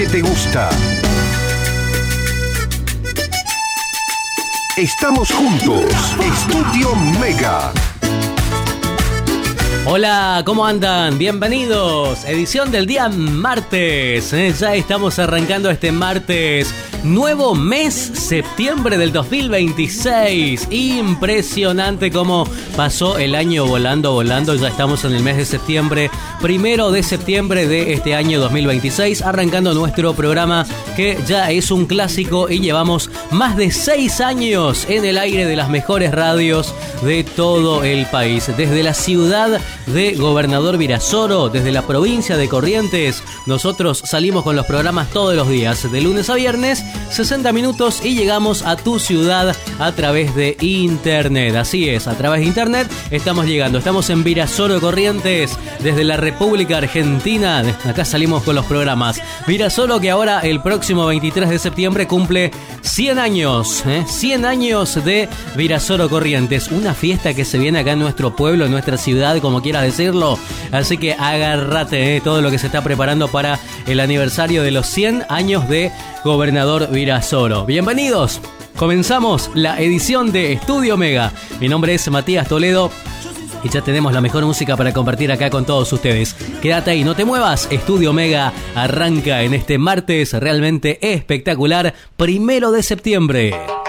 que te gusta. Estamos juntos. Estudio Mega. Hola, ¿cómo andan? Bienvenidos. Edición del día martes. Ya estamos arrancando este martes. Nuevo mes, septiembre del 2026. Impresionante cómo pasó el año volando. Ya estamos en el mes de septiembre. 1 de septiembre de este año 2026. Arrancando nuestro programa que ya es un clásico y llevamos más de 6 años en el aire de las mejores radios de todo el país. Desde la ciudad de Gobernador Virasoro, desde la provincia de Corrientes, nosotros salimos con los programas todos los días, de lunes a viernes, 60 minutos y llegamos a tu ciudad a través de internet. Así es, a través de internet estamos llegando. Estamos en Virasoro, Corrientes, desde la República Argentina. Acá salimos con los programas. Virasoro, que ahora el próximo 23 de septiembre cumple 100 años, 100 años de Virasoro, Corrientes. Una fiesta que se viene acá en nuestro pueblo, en nuestra ciudad, como quieras decirlo. Así que agárrate todo lo que se está preparando para el aniversario de los 100 años de Gobernador Virasoro. Bienvenidos. Comenzamos la edición de Estudio Mega. Mi nombre es Matías Toledo y ya tenemos la mejor música para compartir acá con todos ustedes. Quédate ahí, no te muevas. Estudio Mega arranca en este martes realmente espectacular, 1 de septiembre.